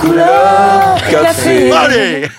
couleur café. Allez.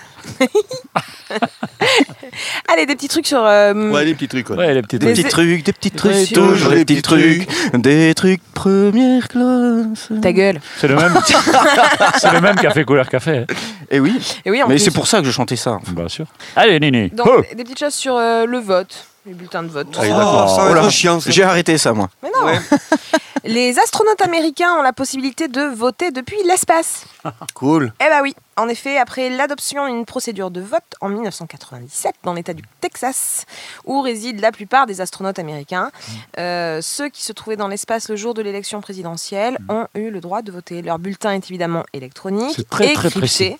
Allez, des petits trucs sur... Ouais, des petits trucs. Ouais, les petits Des trucs. Des petits trucs, Ouais, toujours des petits trucs. Des trucs première classe. Ta gueule. C'est le même. C'est le même qui a fait couleur café. Et oui. Et oui, en Mais plus. c'est pour ça que je chantais ça. Bien sûr. Allez, Nini. Donc, Oh. des petites choses sur le vote. Les bulletins de vote. Ah, d'accord. Ça Oh va là, être chiant. ça. j'ai arrêté ça, moi. Mais non. Ouais. Les astronautes américains ont la possibilité de voter depuis l'espace. Cool. Eh bah oui, en effet, après l'adoption d'une procédure de vote en 1997 dans l'État du Texas, où résident la plupart des astronautes américains, ceux qui se trouvaient dans l'espace le jour de l'élection présidentielle ont eu le droit de voter. Leur bulletin est évidemment électronique, C'est très, très crypté, précis.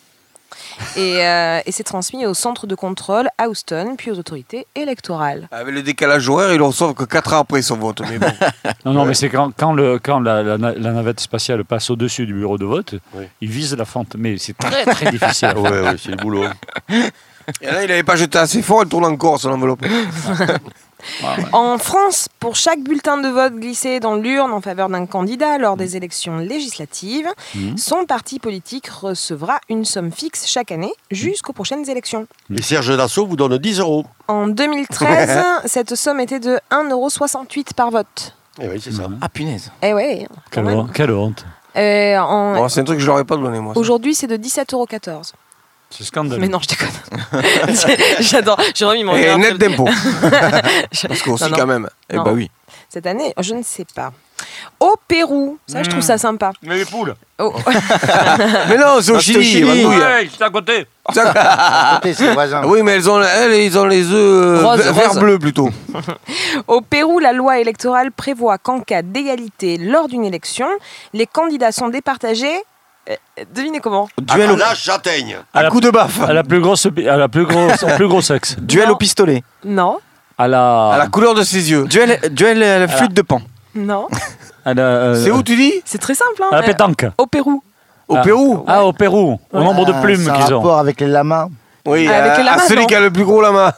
et c'est transmis au centre de contrôle à Houston, puis aux autorités électorales. Avec le décalage horaire, ils le reçoivent que 4 heures après son vote. Mais bon. Non, mais c'est quand la navette spatiale passe au-dessus du bureau de vote, Oui. il vise la fente. Mais c'est très, très difficile. Ouais, c'est le boulot. Et là, il n'avait pas jeté assez fort, il tourne encore son enveloppe. En France, pour chaque bulletin de vote glissé dans l'urne en faveur d'un candidat lors des élections législatives, son parti politique recevra une somme fixe chaque année jusqu'aux prochaines élections. Et Serge Dassault vous donne 10 €. En 2013, cette somme était de 1,68 € par vote. Eh oui, c'est ça. Ah, punaise. Eh ouais, quand même. Quelle honte. Bon, c'est un truc que je leur ai pas donné, moi. ça. Aujourd'hui, c'est de 17,14 €. C'est scandaleux. Mais non, je déconne. J'adore. J'ai remis mon Et cœur. net d'impôt. Parce qu'aussi, Non, non. quand même. Eh Non. bah oui. Cette année, je ne sais pas. Au Pérou, ça, je trouve ça sympa. Mais les poules. Oh. Mais non, c'est au Chili. Bandouille. Ouais, c'est à côté. Côté, c'est voisin. Oui, mais ils ont les œufs Rose, vert rose. bleu plutôt. Au Pérou, la loi électorale prévoit qu'en cas d'égalité lors d'une élection, les candidats sont départagés. Devinez comment? Duel À au, la châtaigne. À la, Coup de baffe. à la plus grosse, au plus gros sexe. duel Non. au pistolet. Non, À la. À la couleur de ses yeux. Duel à la flûte de pan. non. à la- C'est où tu dis? C'est très simple. Hein. À la pétanque. Au Pérou. Au Ah. Pérou. Ah, au Pérou. Au nombre de plumes C'est un qu'ils ont. rapport avec les lamas. Oui, Avec les lamas, celui non. qui a le plus gros lama.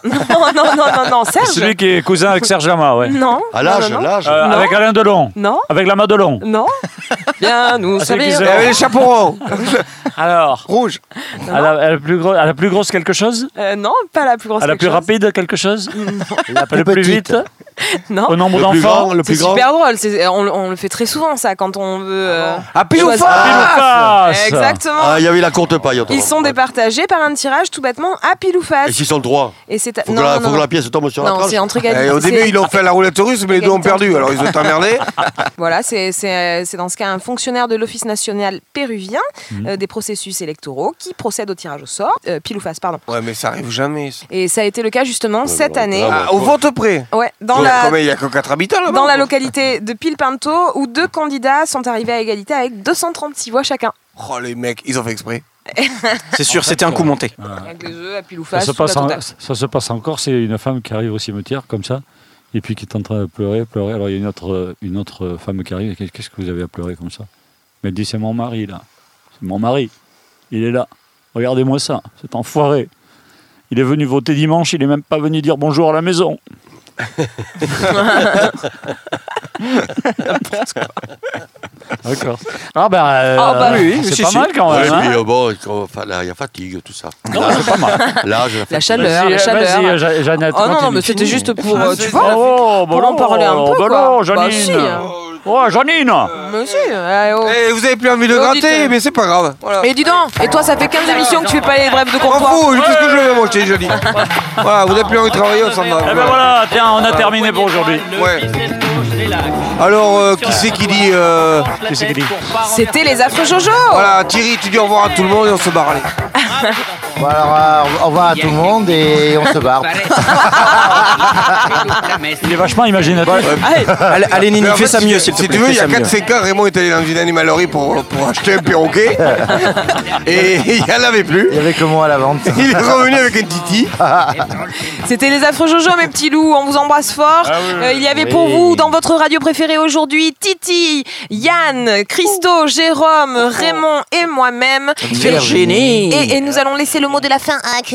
Non, Serge. Celui qui est cousin avec Serge Lama, ouais. Non. À l'âge, non, non. l'âge. Non. Avec Alain Delon. Non, Avec la Madelon. non. Bien, nous Ah, c'est servir. qu'ils Et avec les chaperons. Alors. Rouge. À la plus grosse quelque chose. Non, pas la plus grosse. À la quelque plus chose. rapide quelque chose. La Le plus vite. Non. Au nombre Le plus d'enfants. grand, le C'est plus grand. super drôle. On le fait très souvent ça quand on veut. À pile ou choisir- face. Pile ou face. Exactement. Ah, il y avait la courte paille. autrement. Ils sont départagés par un tirage tout bêtement à pile ou Et face. s'ils sont droits, Et c'est faut que la pièce tombe sur la non, tranche. c'est entre Et égalité. au début, ils ont fait la roulette russe, mais les deux ont Égalité. perdu. Alors, ils ont emmerdé. Voilà, c'est dans ce cas un fonctionnaire de l'Office national péruvien des processus électoraux qui procède au tirage au sort, pile ou face, pardon. Ouais, mais ça arrive jamais. ça. Et ça a été le cas justement cette bon, année. ah, Ah, au vote près. Ouais, dans Combien la il y a que 4 habitants là-bas. dans la localité de Pilpinto où deux candidats sont arrivés à égalité avec 236 voix chacun. Oh, les mecs, ils ont fait exprès. C'est sûr, c'était un coup monté. Avec les œufs à pile ou Ça face. se, tout la passe totale. ça se passe encore, c'est une femme qui arrive au cimetière comme ça, et puis qui est en train de pleurer. Alors il y a une autre femme qui arrive, qu'est-ce que vous avez à pleurer comme ça? Mais elle dit, c'est mon mari là, c'est mon mari, il est là, regardez-moi ça, cet enfoiré. Il est venu voter dimanche, il est même pas venu dire bonjour à la maison. D'accord. Ah ben, Ah bah, oui, c'est si, pas si. mal quand Ouais, même. et hein. puis bon, enfin, là, il y a fatigue, tout ça. Non, c'est pas mal. L'âge, la La fatigue. chaleur, Vas-y, la chaleur. vas-y, Jeannette. Oh non, continue. mais c'était juste pour, tu vois, Oh, pour en parler un peu, bah quoi. non, Bah Janine. si, hein. Oh, Janine. Mais si, oh. Eh, vous avez plus envie de Oh, gratter, dites, mais c'est pas grave. Voilà. Et dis donc, et toi ça fait 15 émissions que tu fais pas les brèves de M'en comptoir. fous, qu'est-ce que je vais moi, je t'ai déjà dit. Voilà, vous avez plus envie de travailler, on s'en va. Eh ben voilà, tiens, on a terminé pour aujourd'hui. Ouais. Alors, qui c'est qui dit Qu'est-ce qu'il dit? C'était les affreux Jojo. Voilà, Thierry, tu dis au revoir à tout le monde et on se barre, allez. Bon, alors, au revoir à tout le monde et on se barre. Il est vachement imaginatif. Allez, Nini, Mais en fais fait, ça mieux, s'il te Si plaît. tu veux, il y a fais ça mieux. 4-5 ans, Raymond est allé dans une animalerie pour acheter un perroquet. Et il n'y en avait plus. Il y avait que moi à la vente. Il est revenu avec un titi. C'était les affreux Jojo, mes petits loups. On vous embrasse fort. Il y avait pour vous, dans votre radio préférée aujourd'hui, Titi, Yann, Christo, Jérôme, Raymond et moi-même. Virginie. Et nous allons laisser le mot de la fin à